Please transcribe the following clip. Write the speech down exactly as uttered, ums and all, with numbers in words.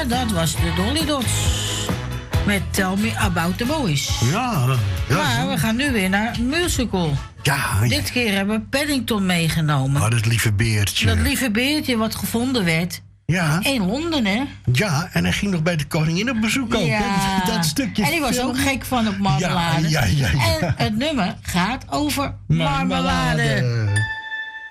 Ja, dat was de Dolly Dots. Met Tell Me About the Boys. Ja. ja maar we gaan nu weer naar een musical. Ja, ja. Dit keer hebben we Paddington meegenomen. Oh, dat lieve beertje. Dat lieve beertje wat gevonden werd. Ja. In Londen, hè? Ja, en hij ging nog bij de koningin op bezoek ook. Ja. Hè? Dat stukje En die was film. ook gek van op marmelade. Ja, ja, ja, ja. En het nummer gaat over marmelade. marmelade.